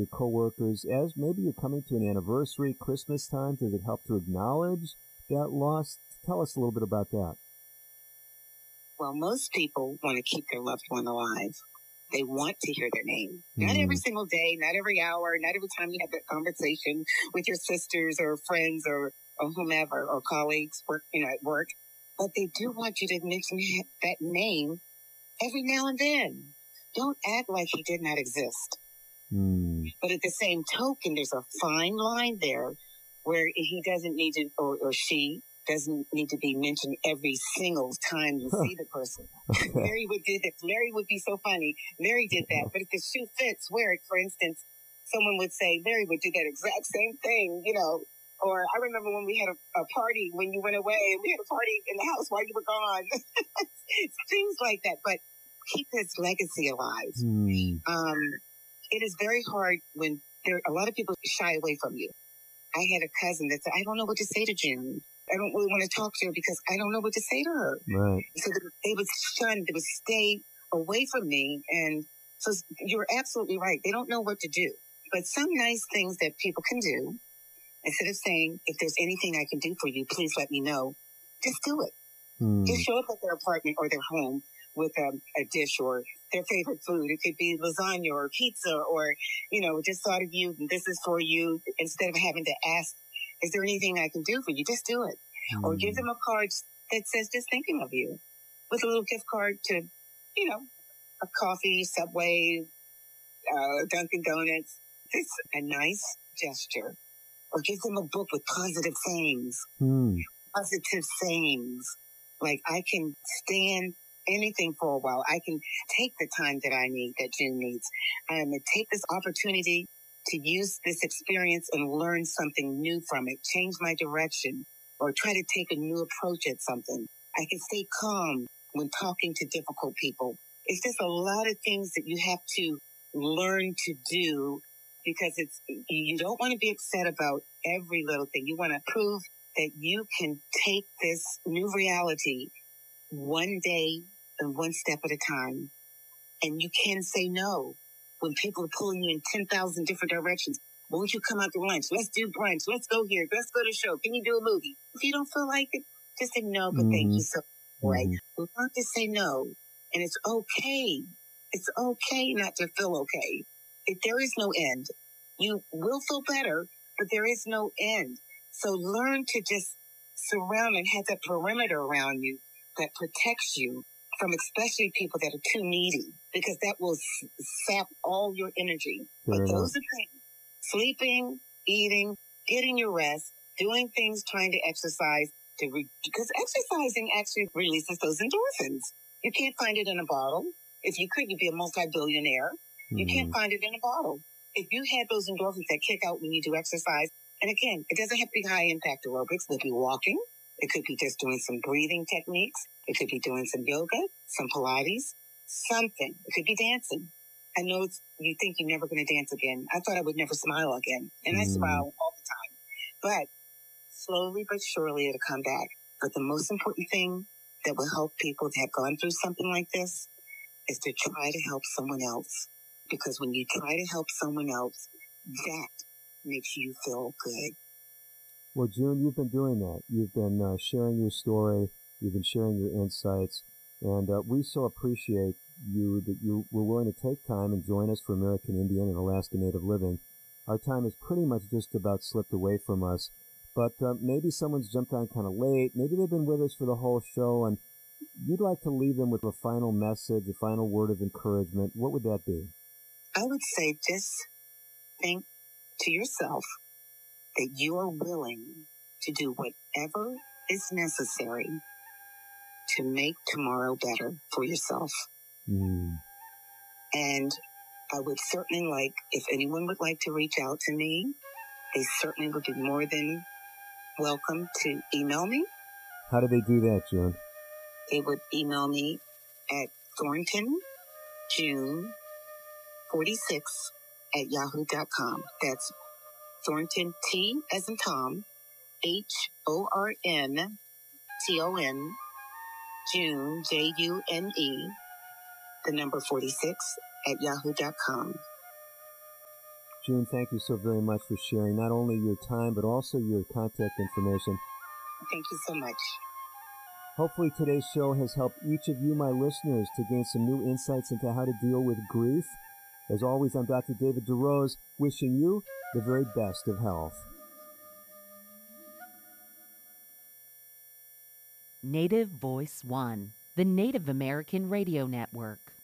your coworkers, as maybe you're coming to an anniversary, Christmas time? Does it help to acknowledge that loss? Tell us a little bit about that. Well, most people want to keep their loved one alive. They want to hear their name. Not every single day, not every hour, not every time you have that conversation with your sisters or friends or whomever or colleagues at work. But they do want you to mention that name every now and then. Don't act like he did not exist. But at the same token, there's a fine line there where he doesn't need to, or she doesn't need to be mentioned every single time you see the person. Okay. Larry would do this. Larry would be so funny. Larry did that. But if the shoe fits where, for instance, someone would say, Larry would do that exact same thing, Or I remember when we had a party when you went away, and we had a party in the house while you were gone. Things like that. But keep his legacy alive. It is very hard when a lot of people shy away from you. I had a cousin that said, I don't know what to say to June. I don't really want to talk to her because I don't know what to say to her. Right. So they would shun, they would stay away from me. And so you're absolutely right. They don't know what to do. But some nice things that people can do, instead of saying, if there's anything I can do for you, please let me know. Just do it. Just show up at their apartment or their home with a dish or their favorite food. It could be lasagna or pizza or, just thought of you. This is for you. Instead of having to ask, is there anything I can do for you? Just do it. Or give them a card that says, just thinking of you, with a little gift card to, a coffee, Subway, Dunkin' Donuts. It's a nice gesture. Or give them a book with positive sayings. Positive sayings. Like, I can stand anything for a while. I can take the time that I need, that June needs. And take this opportunity to use this experience and learn something new from it, change my direction, or try to take a new approach at something. I can stay calm when talking to difficult people. It's just a lot of things that you have to learn to do because you don't want to be upset about every little thing. You want to prove that you can take this new reality one day and one step at a time. And you can say no when people are pulling you in 10,000 different directions. Won't you come out to lunch? Let's do brunch. Let's go here. Let's go to a show. Can you do a movie? If you don't feel like it, just say no, but thank you so much. Right? Learn to say no. And it's okay. It's okay not to feel okay. There is no end. You will feel better, but there is no end. So learn to just surround and have that perimeter around you that protects you from especially people that are too needy, because that will sap all your energy. But those are things: sleeping, eating, getting your rest, doing things, trying to exercise, because exercising actually releases those endorphins. You can't find it in a bottle. If you could, you'd be a multi-billionaire. You can't find it in a bottle. If you had those endorphins that kick out when you do exercise, and again, it doesn't have to be high-impact aerobics. It could be walking. It could be just doing some breathing techniques. It could be doing some yoga, some Pilates, something. It could be dancing. I know you think you're never going to dance again. I thought I would never smile again. And I smile all the time. But slowly but surely it'll come back. But the most important thing that will help people that have gone through something like this is to try to help someone else. Because when you try to help someone else, that makes you feel good. Well, June, you've been doing that. You've been sharing your story. You've been sharing your insights. And we so appreciate that you were willing to take time and join us for American Indian and Alaska Native Living. Our time has pretty much just about slipped away from us. But maybe someone's jumped on kind of late. Maybe they've been with us for the whole show, and you'd like to leave them with a final message, a final word of encouragement. What would that be? I would say just think to yourself that you are willing to do whatever is necessary to make tomorrow better for yourself. And I would certainly like, if anyone would like to reach out to me, they certainly would be more than welcome to email me. How do they do that, June? They would email me at thorntonjune46@yahoo.com. That's Thornton, T as in Tom, HORNTON, June, JUNE, the number 46 @yahoo.com. June, thank you so very much for sharing not only your time, but also your contact information. Thank you so much. Hopefully today's show has helped each of you, my listeners, to gain some new insights into how to deal with grief. As always, I'm Dr. David DeRose, wishing you the very best of health. Native Voice One, the Native American Radio Network.